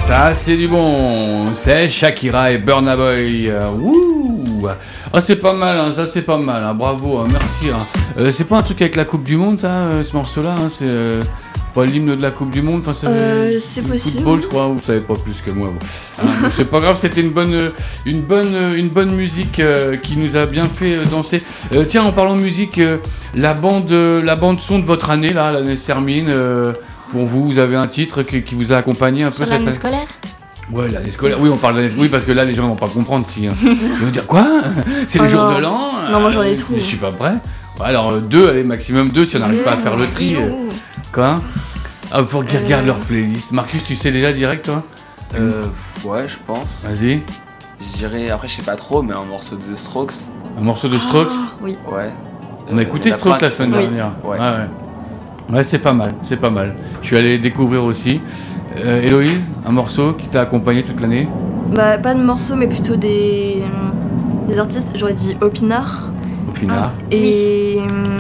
Ça, c'est du bon. C'est Shakira et Burna Boy. Wouh. Ah, c'est pas mal, hein, ça, c'est pas mal. Hein, bravo, hein, merci. Hein. C'est pas un truc avec la Coupe du Monde, ça, ce morceau-là. Hein, c'est pas l'hymne de la Coupe du Monde. C'est possible. Football, je crois. Vous savez pas plus que moi. Bon. Hein, c'est pas grave. C'était une bonne musique qui nous a bien fait danser. Tiens, en parlant de musique, la bande son de votre année, là, l'année se termine. Pour vous, vous avez un titre qui vous a accompagné un peu cette année scolaire. Ouais, l'année scolaire. Oui, on parle d'année. Oui, parce que là, les gens vont pas comprendre si. Hein. Ils vont dire quoi? C'est le jour de l'an? Non, moi j'en ai trop. Je suis pas prêt. Ouais, alors deux, allez, maximum deux si on n'arrive pas à faire le tri. Quoi? Ah, faut qu'ils regardent leur playlist. Marcus, tu sais déjà direct, toi? Ouais, je pense. Vas-y. Je dirais, après, je sais pas trop, mais un morceau de The Strokes. Un morceau de Strokes? Oui. Ouais. On a écouté Strokes la semaine dernière. Ouais. Ah, ouais. Ouais, c'est pas mal. Je suis allé découvrir aussi. Héloïse, un morceau qui t'a accompagné toute l'année? Bah, pas de morceau, mais plutôt des artistes. J'aurais dit Opinard. Opinard. Et.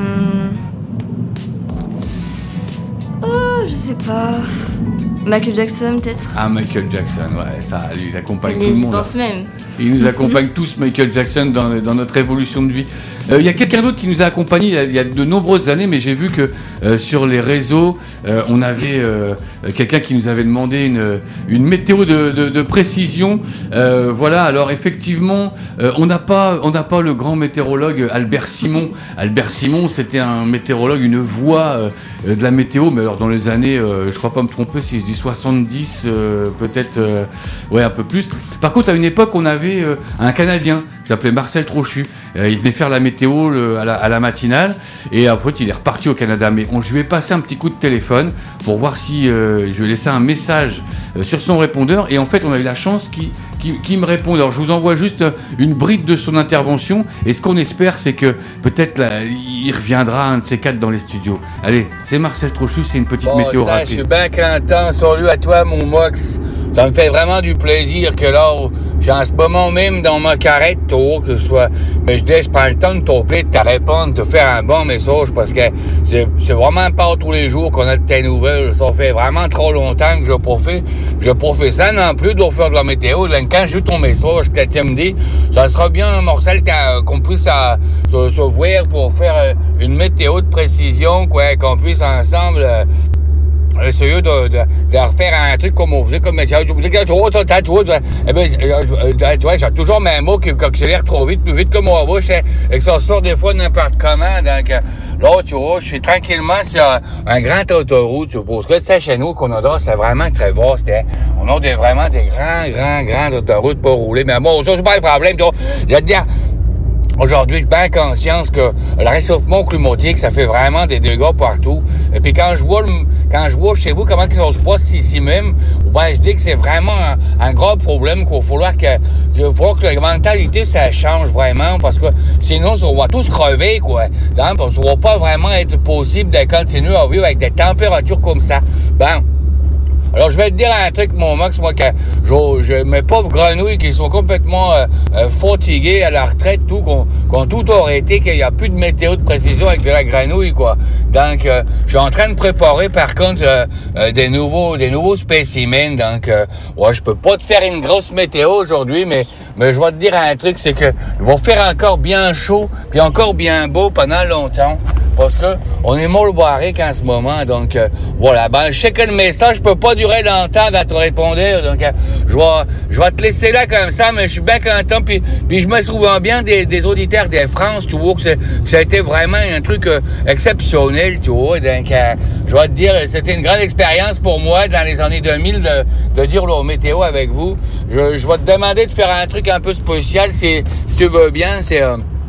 Je sais pas. Michael Jackson, peut-être. Ah, Michael Jackson, ouais, ça, lui, il accompagne tout le Les monde. danses même. Il nous accompagne tous, Michael Jackson, dans notre évolution de vie. Il y a quelqu'un d'autre qui nous a accompagnés il y a de nombreuses années, mais j'ai vu que sur les réseaux, on avait quelqu'un qui nous avait demandé une météo de précision. Voilà, alors effectivement, on n'a pas le grand météorologue Albert Simon. Albert Simon, c'était un météorologue, une voix de la météo, mais alors dans les années, je ne crois pas me tromper si je dis 70, peut-être, ouais, un peu plus. Par contre, à une époque, on avait un Canadien qui s'appelait Marcel Trochu. Il venait faire la météo à la matinale et après il est reparti au Canada. Mais je lui ai passé un petit coup de téléphone pour voir si je lui ai laissé un message sur son répondeur. Et en fait, on a eu la chance qu'il me réponde. Alors je vous envoie juste une bride de son intervention. Et ce qu'on espère, c'est que peut-être il reviendra un de ces quatre dans les studios. Allez, c'est Marcel Trochu, c'est une petite météo rapide. Je suis bien content. Salut à toi, mon Mox. Ça me fait vraiment du plaisir que là, j'ai en ce moment même dans ma carrette, que je sois. Mais je prends le temps de t'appeler, de te répondre, de te faire un bon message parce que c'est vraiment pas tous les jours qu'on a de tes nouvelles. Ça fait vraiment trop longtemps que je profite ça non plus de faire de la météo. Donc, quand j'ai eu ton message, que tu me dis, ça sera bien, Marcel, qu'on puisse se voir pour faire une météo de précision, quoi, qu'on puisse ensemble. Essayer de refaire un truc comme on faisait, comme tu vois, j'ai toujours mes mots qui accélèrent trop vite, plus vite que moi, et que ça sort des fois n'importe comment. Donc là, tu vois, je suis tranquillement sur un grand autoroute. Parce que tu sais, chez nous, qu'on adore, c'est vraiment très vaste. On a vraiment des grands autoroutes pour rouler. Mais bon, ça, c'est pas le problème. Tu vois, je vais te dire. Aujourd'hui, j'ai bien conscience que le réchauffement climatique, ça fait vraiment des dégâts partout. Et puis quand je vois chez vous comment ça se passe ici même, ben je dis que c'est vraiment un gros problème qu'il va falloir que la mentalité ça change vraiment parce que sinon on va tous crever quoi. Donc, ça va pas vraiment être possible de continuer à vivre avec des températures comme ça. Ben. Alors, je vais te dire un truc, mon Max, moi, que mes pauvres grenouilles qui sont complètement fatiguées à la retraite, qu'on tout arrêté, qu'il n'y a plus de météo de précision avec de la grenouille, quoi. Donc, je suis en train de préparer, par contre, des nouveaux spécimens. Donc, ouais, je peux pas te faire une grosse météo aujourd'hui, mais je vais te dire un truc, c'est que il va faire encore bien chaud, puis encore bien beau pendant longtemps. Parce que on est mal barré qu'en ce moment, donc voilà. Ben, je sais que le message peut pas durer longtemps dans ton répondeur, donc je vais te laisser là comme ça, mais je suis bien content. Puis je me souviens bien des auditeurs de France, tu vois, que ça a été vraiment un truc exceptionnel, tu vois. Donc je vais te dire, c'était une grande expérience pour moi dans les années 2000 de dire la météo avec vous. Je vais te demander de faire un truc un peu spécial, si tu veux bien, c'est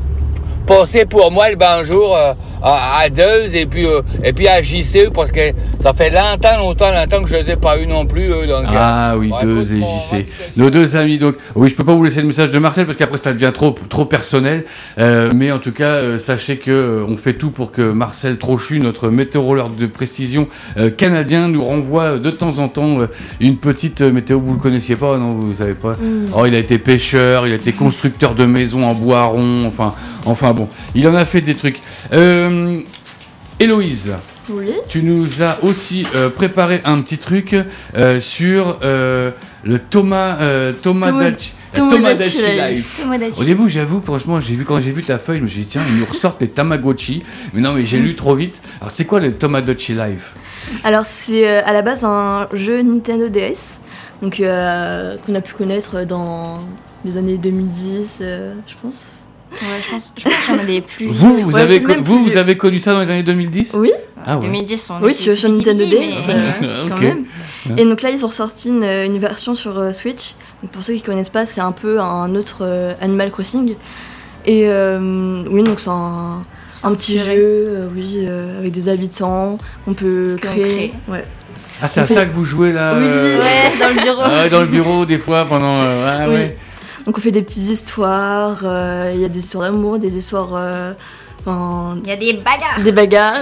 passer pour moi le bonjour à Deux et puis à JC parce que ça fait longtemps que je les ai pas eu non plus. Donc, oui, Deux et JC. Nos deux amis. Donc, oui, je peux pas vous laisser le message de Marcel parce qu'après ça devient trop personnel. Mais en tout cas, sachez que on fait tout pour que Marcel Trochu, notre météorologue de précision canadien, nous renvoie de temps en temps une petite météo. Vous le connaissiez pas, non? Vous savez pas? Oh, il a été pêcheur, il a été constructeur de maisons en bois rond. Enfin bon, il en a fait des trucs. Héloïse, Oui. tu nous as aussi préparé un petit truc sur le Tomodachi Life. Au début, j'avoue, franchement, quand j'ai vu ta feuille, je me suis dit, tiens, ils nous ressortent les Tamagotchi. Mais non, mais j'ai lu trop vite. Alors, c'est quoi le Tomodachi Life? Alors c'est à la base un jeu Nintendo DS, donc qu'on a pu connaître dans les années 2010, je pense. Ouais, je pense qu'il y en a des plus. Vous Ouais, avez, tout de même vous plus- avez connu ça dans les années 2010? Oui, Ah ouais. 2010, on oui, était sur Nintendo petits, DS, mais- quand Ok. même. Et donc là, ils ont ressorti une version sur Switch. Donc pour ceux qui connaissent pas, c'est un peu un autre Animal Crossing. Et oui, donc c'est un petit inspiré. jeu, avec des habitants qu'on peut Qu'on créer. crée. Ouais. Ah, c'est à ça que vous jouez là Oui. Ouais, dans le bureau. Ah ouais, dans le bureau, des fois, pendant. Ah Oui. ouais. Donc on fait des petites histoires. Il y a des histoires d'amour, des histoires, Il y a des bagarres. des bagarres.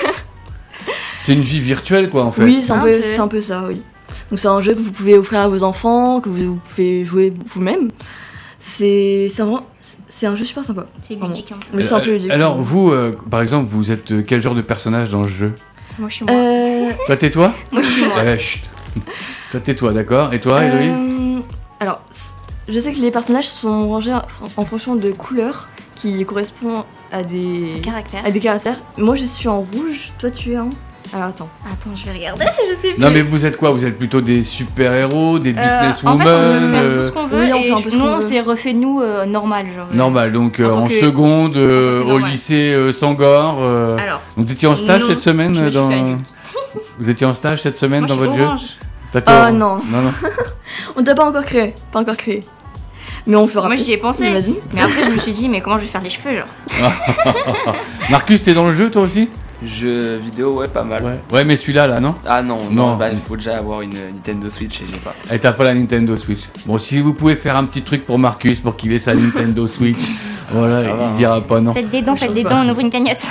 C'est une vie virtuelle, quoi, en fait. Oui, c'est Un un peu, peu. c'est un peu ça, oui. Donc c'est un jeu que vous pouvez offrir à vos enfants, que vous pouvez jouer vous-même. C'est un jeu super sympa. C'est ludique. Hein. Mais c'est un peu ludique. Alors, vous, par exemple, vous êtes quel genre de personnage dans ce jeu? Moi, je suis moi. Toi, tais-toi? Moi, je suis moi. Chut. Toi, tais-toi, d'accord? Et toi, Héloïse? Alors, je sais que les personnages sont rangés en fonction de couleurs qui correspondent à des Caractère. caractères. Moi, je suis en rouge. Toi, tu es en... Alors, attends. Attends, je vais regarder. Je sais plus. Non, mais vous êtes quoi? Vous êtes plutôt des super-héros, des En fait, businesswomen? on peut faire tout ce qu'on veut oui, on fait et un peu ce nous, qu'on on veut. s'est refait nous normal, genre. Normal, donc En tant en que- seconde, au normal. lycée Sangor. Alors, Donc, vous étiez en stage non, cette semaine je me suis dans... fait adulte. Vous étiez en stage cette semaine Moi, je dans suis votre jeu? orange. T'as non. Non. On t'a pas encore créé. Pas encore créé. Mais on fera. Moi, j'y ai pensé. Vas-y. Mais après, je me suis dit, mais comment je vais faire les cheveux, genre? Marcus, t'es dans le jeu toi aussi? Jeux vidéo, ouais, pas mal. Ouais, mais celui-là, là, non? Ah non, Non. non, bah, il faut déjà avoir une Nintendo Switch et j'ai pas. Et t'as pas la Nintendo Switch. Bon, si vous pouvez faire un petit truc pour Marcus pour qu'il ait sa Nintendo Switch, voilà, Ça va, il dira pas non. Faites des dents, on ouvre une cagnotte.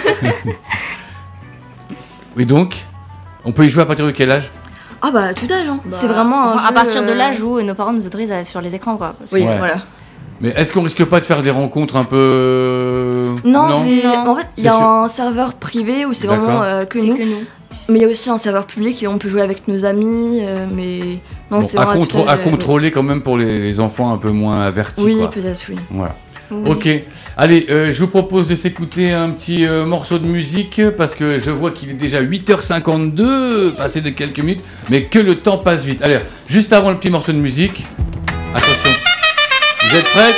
Et donc, on peut y jouer à partir de quel âge? Ah bah tout âge, hein. Bah, C'est vraiment un à jeu, partir de l'âge où nos parents nous autorisent à être sur les écrans, quoi. Parce que- Oui, Ouais. voilà. Mais est-ce qu'on risque pas de faire des rencontres un peu... Non, Non. en fait, il y a C'est sûr. un serveur privé où c'est D'accord. vraiment que C'est nous. que nous. Mais il y a aussi un serveur public et on peut jouer avec nos amis. Mais non, Bon, c'est à, vraiment tout âge, à contrôler quand même pour les enfants un peu moins avertis, Oui, quoi. peut-être, oui. Voilà. Oui. Ok, allez, je vous propose de s'écouter un petit morceau de musique parce que je vois qu'il est déjà 8h52, passé de quelques minutes, mais que le temps passe vite. Allez, juste avant le petit morceau de musique, attention, vous êtes prêts?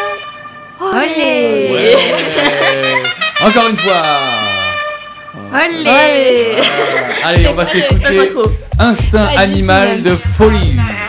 Olé Ouais. Encore une fois. Olé Allez. Allez, on va s'écouter Synchro. Instinct Vas-y, animal Suzanne. de folie.